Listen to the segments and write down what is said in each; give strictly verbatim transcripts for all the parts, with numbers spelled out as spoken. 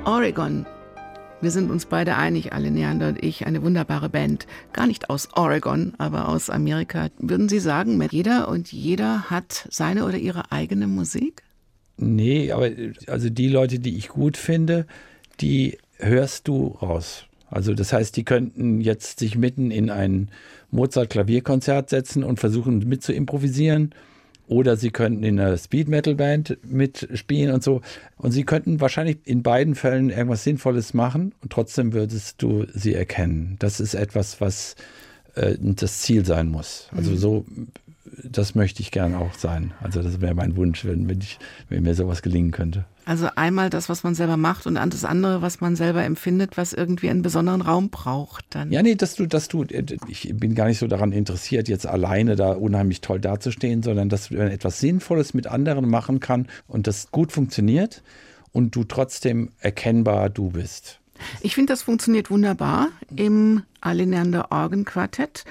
Oregon. Wir sind uns beide einig, alle Neander und ich, eine wunderbare Band. Gar nicht aus Oregon, aber aus Amerika. Würden Sie sagen, jeder und jeder hat seine oder ihre eigene Musik? Nee, aber also die Leute, die ich gut finde, die hörst du raus. Also das heißt, die könnten jetzt sich mitten in ein Mozart-Klavierkonzert setzen und versuchen mit zu improvisieren. Oder sie könnten in einer Speed-Metal-Band mitspielen und so. Und sie könnten wahrscheinlich in beiden Fällen irgendwas Sinnvolles machen und trotzdem würdest du sie erkennen. Das ist etwas, was äh, das Ziel sein muss. Also mhm. so, das möchte ich gern auch sein. Also das wäre mein Wunsch, wenn, wenn, ich, wenn mir sowas gelingen könnte. Also einmal das, was man selber macht und das andere, was man selber empfindet, was irgendwie einen besonderen Raum braucht. Dann. Ja, nee, dass du, dass du, ich bin gar nicht so daran interessiert, jetzt alleine da unheimlich toll dazustehen, sondern dass man etwas Sinnvolles mit anderen machen kann und das gut funktioniert und du trotzdem erkennbar du bist. Ich finde, das funktioniert wunderbar im Alle Neander Organ Quartett.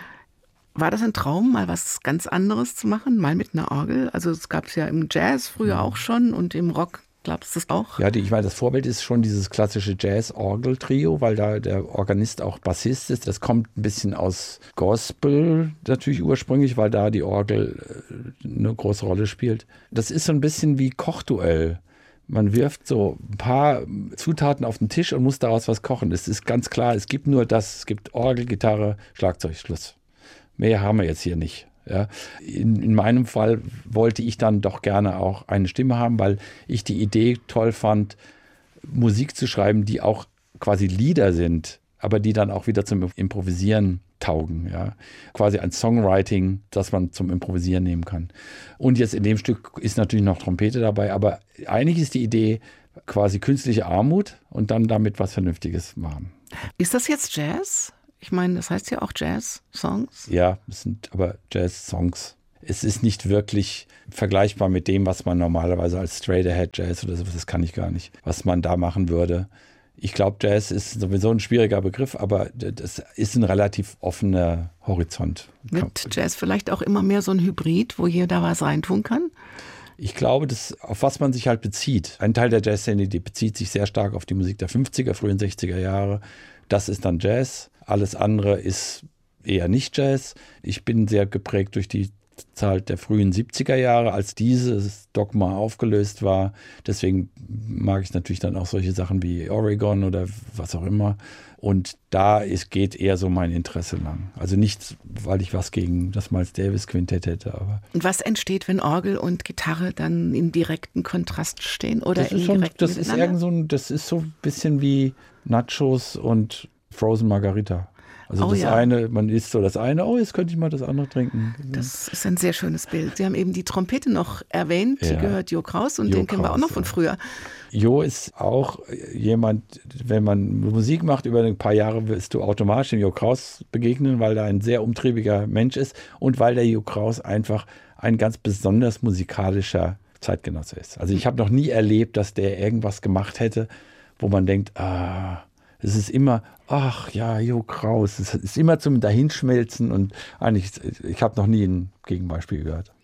War das ein Traum, mal was ganz anderes zu machen, mal mit einer Orgel? Also es gab es ja im Jazz früher auch schon und im Rock gab es das auch. Ja, die, ich meine, das Vorbild ist schon dieses klassische Jazz-Orgel-Trio, weil da der Organist auch Bassist ist. Das kommt ein bisschen aus Gospel natürlich ursprünglich, weil da die Orgel eine große Rolle spielt. Das ist so ein bisschen wie Kochduell. Man wirft so ein paar Zutaten auf den Tisch und muss daraus was kochen. Es ist ganz klar, es gibt nur das, es gibt Orgel, Gitarre, Schlagzeug, Schluss. Mehr haben wir jetzt hier nicht. Ja. In, in meinem Fall wollte ich dann doch gerne auch eine Stimme haben, weil ich die Idee toll fand, Musik zu schreiben, die auch quasi Lieder sind, aber die dann auch wieder zum Improvisieren taugen. Ja. Quasi ein Songwriting, das man zum Improvisieren nehmen kann. Und jetzt in dem Stück ist natürlich noch Trompete dabei, aber eigentlich ist die Idee quasi künstliche Armut und dann damit was Vernünftiges machen. Ist das jetzt Jazz? Ich meine, das heißt ja auch Jazz-Songs. Ja, es sind aber Jazz-Songs. Es ist nicht wirklich vergleichbar mit dem, was man normalerweise als Straight-Ahead-Jazz oder sowas, das kann ich gar nicht, was man da machen würde. Ich glaube, Jazz ist sowieso ein schwieriger Begriff, aber das ist ein relativ offener Horizont. Wird Jazz vielleicht auch immer mehr so ein Hybrid, wo jeder was reintun kann? Ich glaube, das, auf was man sich halt bezieht. Ein Teil der Jazzszene, die bezieht sich sehr stark auf die Musik der fünfziger, frühen sechziger Jahre. Das ist dann Jazz. Alles andere ist eher nicht Jazz. Ich bin sehr geprägt durch die Zeit der frühen siebziger Jahre, als dieses Dogma aufgelöst war. Deswegen mag ich natürlich dann auch solche Sachen wie Oregon oder was auch immer. Und da ist, geht eher so mein Interesse lang. Also nicht, weil ich was gegen das Miles Davis Quintett hätte. Aber und was entsteht, wenn Orgel und Gitarre dann in direkten Kontrast stehen? Oder das ist, schon, das ist irgend so ein, das ist so ein bisschen wie Nachos und Frozen Margarita. Also oh, das ja. eine, man isst so das eine, oh, jetzt könnte ich mal das andere trinken. Das ist ein sehr schönes Bild. Sie haben eben die Trompete noch erwähnt, ja. Die gehört Jo Kraus und Jo den kennen wir auch noch von früher. Jo ist auch jemand, wenn man Musik macht, über ein paar Jahre wirst du automatisch dem Jo Kraus begegnen, weil er ein sehr umtriebiger Mensch ist und weil der Jo Kraus einfach ein ganz besonders musikalischer Zeitgenosse ist. Also ich habe noch nie erlebt, dass der irgendwas gemacht hätte, wo man denkt, ah, es ist immer, ach ja, Jo Kraus. Es ist immer zum Dahinschmelzen und eigentlich, ich habe noch nie ein Gegenbeispiel gehört.